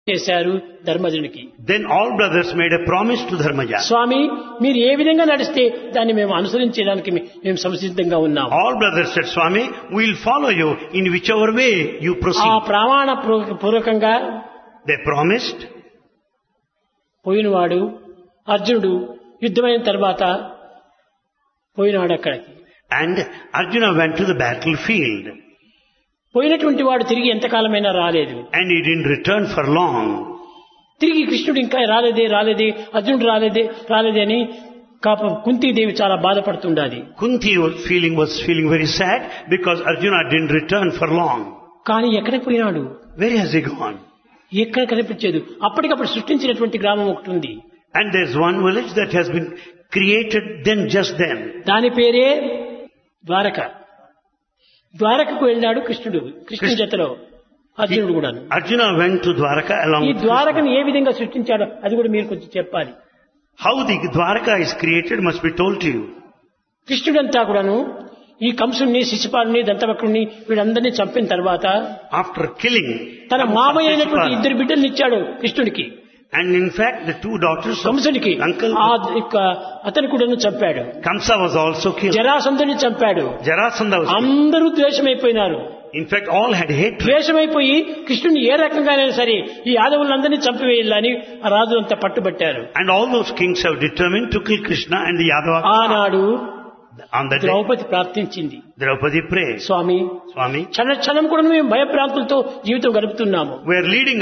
చేశారు ధర్మజునికి. Then all brothers made a promise to Dharmaja. స్వామి మీరు ఏ విధంగా నడిస్తే దాన్ని మేము అనుసరించడానికి మేము సంసిద్ధంగా ఉన్నాం. All brothers said, Swami, we will follow you in whichever way you ఆ proceed. ప్రమాణ పూర్వకంగా They promised. పోయినవాడు అర్జునుడు యుద్ధమైన తర్వాత పోయినాడు అక్కడికి. And Arjuna went to the battlefield. పోయినటువంటి వాడు తిరిగి ఎంతకాలమైనా రాలేదు. And he didn't return for long. తిరిగి కృష్ణుడు ఇంకా రాలేదే అర్జునుడు రాలేదే అని కుంతీదేవి చాలా బాధపడుతుండాలి. Kunti was feeling very sad because Arjuna didn't return for long. కానీ ఎక్కడికి పోయినాడు? Where has he gone? ఎక్కడ కనిపించేది. అప్పటికప్పుడు సృష్టించినటువంటి గ్రామం ఒకటి ఉంది. And there's one village that has been created just then. దాని పేరే ద్వారక. ద్వారకకు వెళ్ళాడు కృష్ణుడి జతలో అర్జునుడు కూడా. Arjuna went to Dwaraka along ఈ with ద్వారకను ఏ విధంగా సృష్టించాడో అది కూడా మీరు కొంచెం చెప్పాలి. How the Dwaraka is created must be told to you. కృష్ణుడంతా కూడాను ఈ కంసుని శిశుపాలుని దంతవక్రుని వీళ్ళందరినీ చంపిన తర్వాత After killing తన మామయ్య అయినటువంటి Shishupala, ఇద్దరు బిడ్డల్ని ఇచ్చాడు కృష్ణుడికి. and in fact the two daughters of కంసునికి uncle అతని కూడా చంపాడు. Kamsa was also killed. జరాసంధుని చంపాడు. Jarasandha was killed. అందరూ ద్వేషమైపోయినారు. In fact all had hatred. ద్వేషమైపోయి కృష్ణుని ఏ రకంగానైనా సరే ఈ యాదవులందరినీ చంపివేయాలని ఆ రాజులంతా పట్టుబట్టారు. And all those kings have determined to kill Krishna and the Yadava. ఆనాడు On that day, ద్రౌపది ప్రార్థించింది, Draupadi prayed, స్వామి Swami, క్షణం కూడా మేము భయభ్రాంతులతో జీవితం గడుపుతున్నాము. we are leading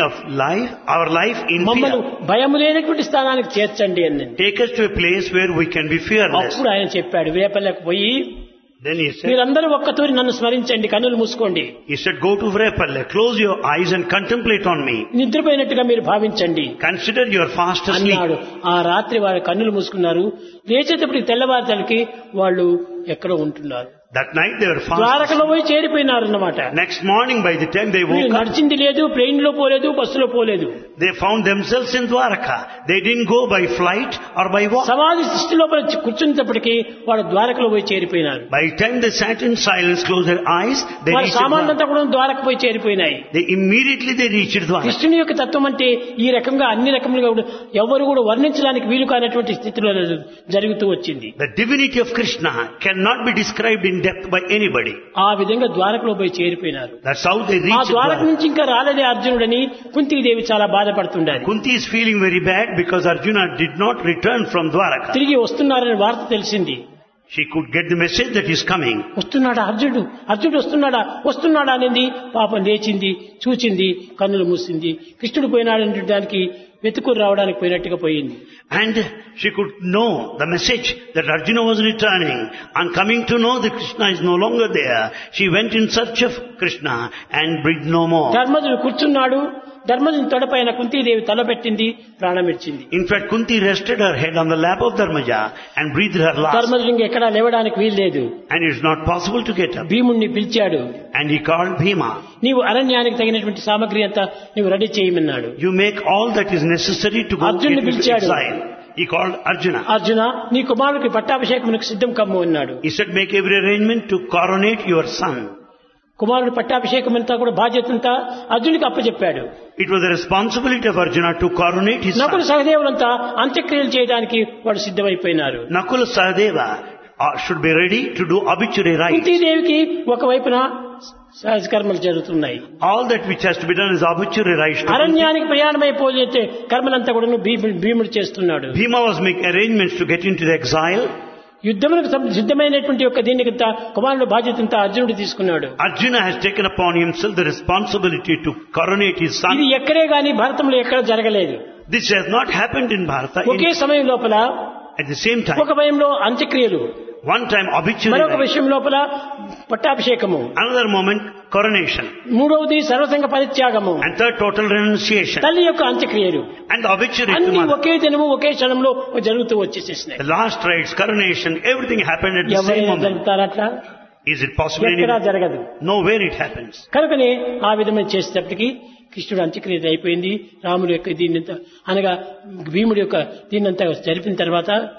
our life in మమ్మల్ని fear. భయం లేనటువంటి స్థానానికి చేర్చండి అని. Take us to a place where we can be fearless. అప్పుడు ఆయన చెప్పాడు, వేపల్లకు పోయి Then he said, మీరందరూ ఒక్కతూరి నన్ను స్మరించండి, కన్నులు మూసుకోండి, he said, go to Vrepalle, close your eyes and contemplate on me. నిద్రపోయినట్టుగా మీరు భావించండి Consider you are fast asleep. అన్నాడు. ఆ రాత్రి వారు కన్నులు మూసుకున్నారు. లేచేటప్పటికి తెల్లవారుతలకి వాళ్ళు ఎక్కడో ఉంటున్నారు. That night they were fast ద్వారకలో asleep. పోయి చేరిపోయినారు అన్నమాట. Next morning by the time they woke up, నడిచింది లేదు, ప్లేన్ లో పోలేదు, బస్సులో పోలేదు. they found themselves in Dwaraka. They didn't go by flight or by walk. సమాధి స్థితి లోపల కూర్చున్నప్పటికీ వాడు ద్వారకలో పోయి చేరిపోయినారు. By the time they sat in silence, closed their eyes, they వారి reached సామాన్లంతా Dwaraka. కూడా ద్వారక పోయి చేరిపోయినాయి. Immediately they reached Dwaraka. కృష్ణుని యొక్క తత్వం అంటే ఈ రకంగా అన్ని రకములుగా ఎవరు కూడా వర్ణించడానికి వీలు కానటువంటి స్థితిలో జరుగుతూ వచ్చింది. The divinity of Krishna cannot be described in depth by anybody. ఆ విధంగా ద్వారకలో పోయి చేరిపోయినారు. That's how they ఆ reached ద్వారక Dwaraka. నుంచి ఇంకా రాలేదే అర్జునుడని కుంతీదేవి చాలా బాధపడుతుండాలి. Kunti is feeling very bad because Arjuna did not return from Dwaraka. తిరిగి వస్తున్నారని వార్త తెలిసింది. She could get the message that he is coming. వస్తున్నాడా అర్జునుడు వస్తున్నాడా అనేది పాపం లేచింది, చూచింది, కన్నులు మూసింది. కృష్ణుడు పోయినాడంటే దానికి వెతుకుని రావడానికి పోయినట్టుగా పోయింది. And she could know the message that Arjuna was returning. On coming to know that Krishna is no longer there, she went in search of Krishna and breathed no more. ధర్మజుడు కూర్చున్నాడు. ధర్మజుని తొడపైన కుంతీదేవి తలపెట్టింది, ప్రాణం ఇచ్చింది. In fact, Kunti rested her head on the lap of Dharmaja and breathed her last. ధర్మజుడు ఇంకెక్కడా లేవడానికి వీల్లేదు. And it's not possible to get up. భీముణ్ణి పిలిచాడు. And he called Bhima. నీవు అరణ్యానికి తగినటువంటి సామగ్రి అంతా నీవు రెడీ చేయమన్నాడు. You make all that is necessary to go అర్జునుని into పిలిచాడు. exile. He called Arjuna. Arjuna, నీ కుమారుడికి పట్టాభిషేకమునకు సిద్ధం కమ్ము అన్నాడు. He said, make every arrangement to coronate your son. కుమారుడు పట్టాభిషేకం అంతా కూడా బాధ్యతంతా అర్జునుడికి అప్పచెప్పాడు. It was the responsibility of Arjuna to coronate his Nakula son. సహదేవులంతా అంత్యక్రియలు చేయడానికి వాడు సిద్ధమైపోయినారు. Nakula Sahadeva should be ready to do obituary rites. కుంతీదేవికి ఒకవైపున సహజకర్మలు జరుగుతున్నాయి. All that which has to be done is obituary rites. అరణ్యానికి ప్రయాణమైపోతే కర్మలంతా కూడా భీముడు చేస్తున్నాడు. Bhima was making arrangements to get into the exile. యుద్ధములకు సిద్ధమైనటువంటి యొక్క దీనికంతా కుమారుడు బాధ్యతంతా అర్జునుడు తీసుకున్నాడు. Arjuna has taken upon himself the responsibility to coronate his ఇది son. ఎక్కడే గాని భారతంలో ఎక్కడ జరగలేదు. This has not happened in Bharata. ఒకే సమయం లోపల At the same time, ఒక భయంలో అంత్యక్రియలు, one time obituary మరొక rites, విషయం లోపల పట్టాభిషేకము, another moment coronation, మూడవది సర్వసంగ పరిత్యాగము, and third total renunciation, తల్లి యొక్క అంత్యక్రియలు and the obituary to అన్ని mother. ఒకే దినము ఒకే క్షణంలో జరుగుతూ వచ్చేసేసినాయి. The last rites, coronation, everything happened at the same ఎవరైనా moment. జరుగుతారు అట్లా? Is it possible ఎక్కడా anywhere? జరగదు. Nowhere it happens. కనుకనే ఆ విధమైన చేసేటప్పటికి కృష్ణుడు అంత్యక్రియ అయిపోయింది. రాముడు యొక్క దీన్నంతా అనగా భీముడి యొక్క దీన్నంతా జరిపిన తర్వాత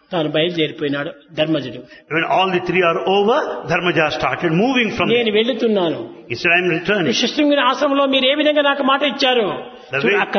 తాను బయలుదేరిపోయినాడు ధర్మజుడు. When all the three are over, Dharmaja started moving from నేను వెళ్తున్నాను. He said, I am returning. ఋష్యశృంగుని ఆశ్రమంలో మీరు ఏ విధంగా నాకు మాట ఇచ్చారు, The way- అక్కడ